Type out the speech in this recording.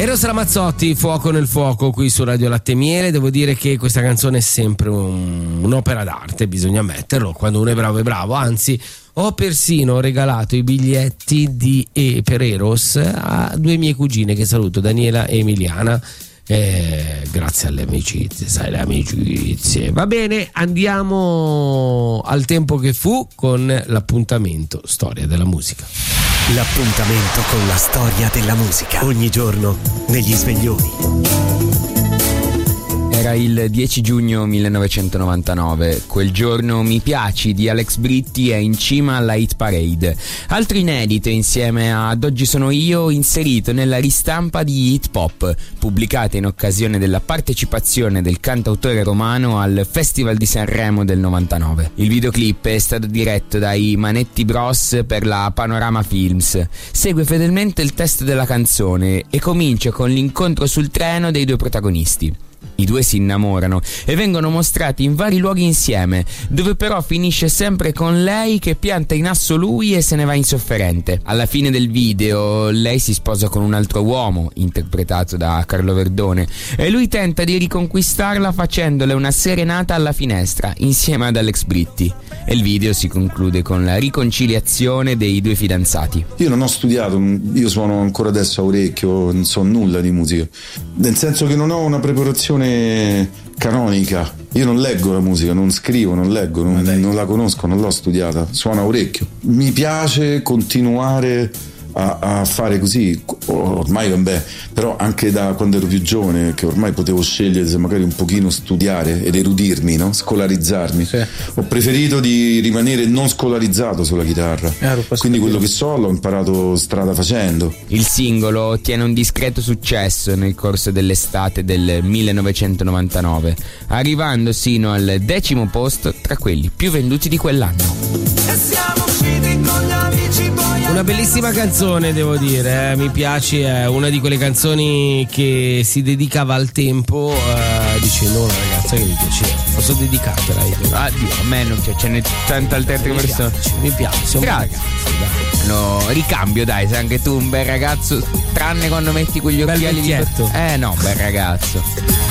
Eros Ramazzotti, Fuoco nel fuoco, qui su Radio Latte e Miele. Devo dire che questa canzone è sempre un'opera d'arte, bisogna ammetterlo, quando uno è bravo, anzi ho persino regalato i biglietti per Eros a due mie cugine che saluto, Daniela e Emiliana. Grazie alle amicizie, sai, le amicizie. Va bene, andiamo al tempo che fu con l'appuntamento Storia della musica. L'appuntamento con la storia della musica, ogni giorno negli sveglioni. Era il 10 giugno 1999, quel giorno Mi piaci di Alex Britti è in cima alla hit parade. Altro inedito insieme ad Oggi sono io, inserito nella ristampa di Hit Pop, pubblicata in occasione della partecipazione del cantautore romano al Festival di Sanremo del 99. Il videoclip è stato diretto dai Manetti Bros per la Panorama Films. Segue fedelmente il testo della canzone e comincia con l'incontro sul treno dei due protagonisti. I due si innamorano e vengono mostrati in vari luoghi insieme, dove però finisce sempre con lei che pianta in asso lui e se ne va insofferente. Alla fine del video lei si sposa con un altro uomo, interpretato da Carlo Verdone, e lui tenta di riconquistarla facendole una serenata alla finestra insieme ad Alex Britti. E il video si conclude con la riconciliazione dei due fidanzati. Io non ho studiato, io suono ancora adesso a orecchio, non so nulla di musica, nel senso che non ho una preparazione canonica. Io non leggo la musica, non scrivo, non leggo, non la conosco, non l'ho studiata, suono a orecchio. Mi piace continuare a fare così, ormai vabbè, però anche da quando ero più giovane, che ormai potevo scegliere se magari un pochino studiare ed erudirmi, no? Scolarizzarmi, sì. Ho preferito di rimanere non scolarizzato sulla chitarra, quindi quello che so l'ho imparato strada facendo. Il singolo ottiene un discreto successo nel corso dell'estate del 1999, arrivando sino al 10° posto tra quelli più venduti di quell'anno. E siamo usciti con gli amici, una bellissima canzone, devo dire, Mi piaci è una di quelle canzoni che si dedicava al tempo dicendo una ragazza che mi piaceva, posso dedicartela a me non c'è, ce n'è tante altre persone. Mi piace, un grazie, ragazzo, no, ricambio, dai, sei anche tu un bel ragazzo, tranne quando metti quegli occhiali di no, bel ragazzo.